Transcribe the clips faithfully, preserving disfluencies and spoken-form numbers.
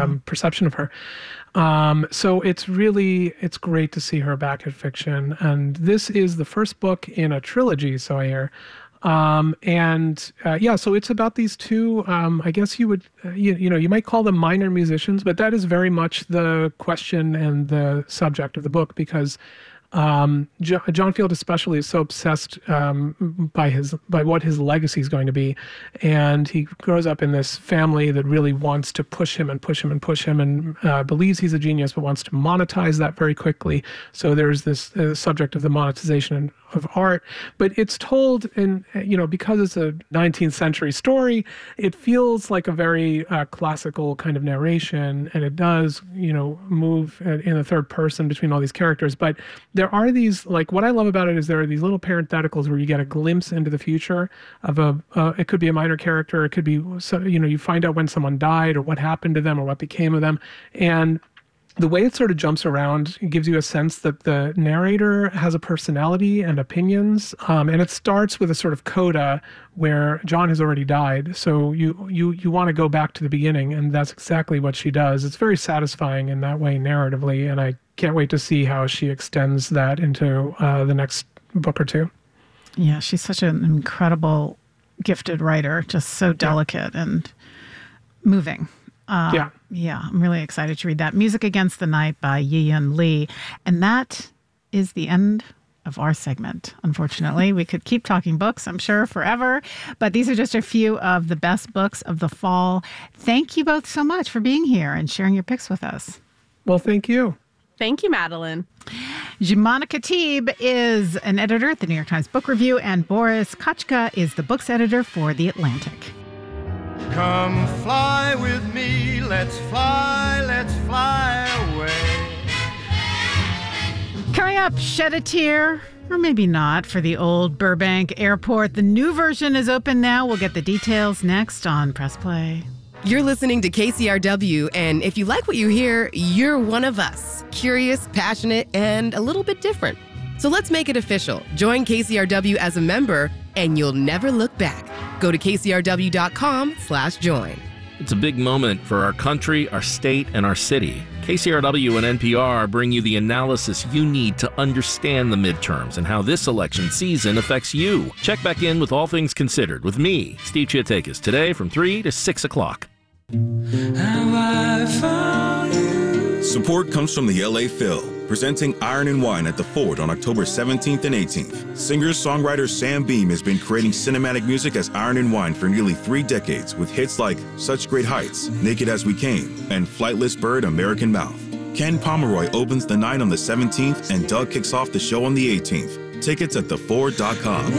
um, perception of her. Um, so it's really, it's great to see her back at fiction. And this is the first book in a trilogy, so I hear. Um, and uh, yeah, so it's about these two, um, I guess you would, uh, you, you know, you might call them minor musicians, but that is very much the question and the subject of the book, because Um, jo- John Field especially is so obsessed um, by his by what his legacy is going to be, and he grows up in this family that really wants to push him and push him and push him, and uh, believes he's a genius, but wants to monetize that very quickly. So there's this uh, subject of the monetization of art, but it's told in, you know, because it's a nineteenth century story, it feels like a very uh, classical kind of narration, and it does, you know, move in the third person between all these characters. But there are these, like, what I love about it is there are these little parentheticals where you get a glimpse into the future of a, uh, it could be a minor character, it could be, you know, you find out when someone died or what happened to them or what became of them. And the way it sort of jumps around gives you a sense that the narrator has a personality and opinions. Um, and it starts with a sort of coda where John has already died. So you, you, you want to go back to the beginning, and that's exactly what she does. It's very satisfying in that way narratively, and I can't wait to see how she extends that into uh, the next book or two. Yeah, she's such an incredible, gifted writer, just so delicate yeah. and moving. Uh, yeah. Yeah, I'm really excited to read that. Music Against the Night by Yi-Yun Lee. And that is the end of our segment. Unfortunately, we could keep talking books, I'm sure, forever. But these are just a few of the best books of the fall. Thank you both so much for being here and sharing your picks with us. Well, thank you. Thank you, Madeline. Jumana Khatib is an editor at the New York Times Book Review, and Boris Kachka is the books editor for The Atlantic. Come fly with me, let's fly, let's fly away. Coming up, shed a tear, or maybe not, for the old Burbank Airport. The new version is open now. We'll get the details next on Press Play. You're listening to K C R W, and if you like what you hear, you're one of us. Curious, passionate, and a little bit different. So let's make it official. Join K C R W as a member, and you'll never look back. Go to kcrw.com slash join. It's a big moment for our country, our state, and our city. K C R W and N P R bring you the analysis you need to understand the midterms and how this election season affects you. Check back in with All Things Considered with me, Steve Chiatakis, today from three to six o'clock. Support comes from the L A Phil, presenting Iron and Wine at the Ford on October seventeenth and eighteenth. Singer-songwriter Sam Beam has been creating cinematic music as Iron and Wine for nearly three decades, with hits like Such Great Heights, Naked As We Came, and Flightless Bird, American Mouth. Ken Pomeroy opens the night on the seventeenth, and Doug kicks off the show on the eighteenth. Tickets at the ford dot com.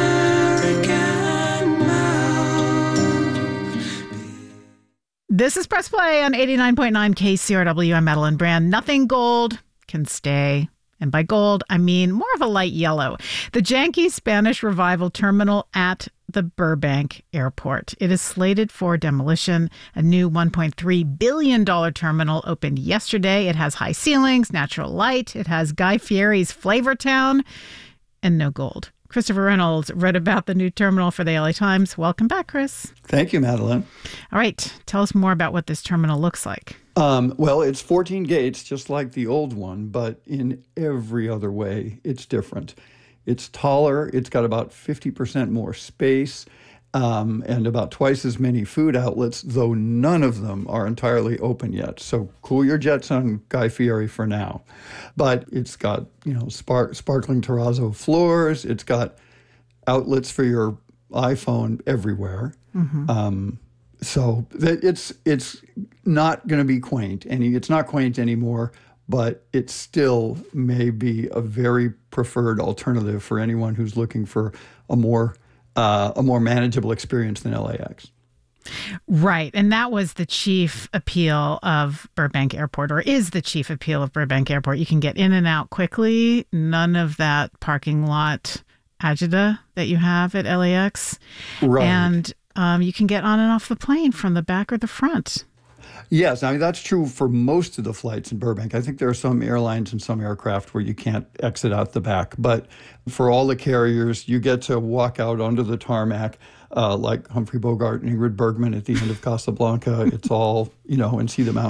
This is Press Play on eighty-nine point nine K C R W. I'm Madeline Brand. Nothing gold can stay. And by gold, I mean more of a light yellow. The janky Spanish Revival terminal at the Burbank Airport. It is slated for demolition. A new one point three billion dollars terminal opened yesterday. It has high ceilings, natural light. It has Guy Fieri's Flavor Town, and no gold. Christopher Reynolds wrote about the new terminal for the L A Times. Welcome back, Chris. Thank you, Madeline. All right. Tell us more about what this terminal looks like. Um, well, it's fourteen gates, just like the old one, but in every other way, it's different. It's taller. It's got about fifty percent more space um, and about twice as many food outlets, though none of them are entirely open yet. So cool your jets on Guy Fieri for now. But it's got, you know, spark, sparkling terrazzo floors. It's got outlets for your iPhone everywhere. Mm-hmm. Um, so it's it's not going to be quaint. Any, it's not quaint anymore, but it still may be a very preferred alternative for anyone who's looking for a more uh, a more manageable experience than L A X. Right. And that was the chief appeal of Burbank Airport, or is the chief appeal of Burbank Airport. You can get in and out quickly. None of that parking lot agita that you have at L A X. Right. And um, you can get on and off the plane from the back or the front. Yes, I mean, that's true for most of the flights in Burbank. I think there are some airlines and some aircraft where you can't exit out the back. But for all the carriers, you get to walk out onto the tarmac uh, like Humphrey Bogart and Ingrid Bergman at the end of Casablanca. It's all, you know, and see the mountains.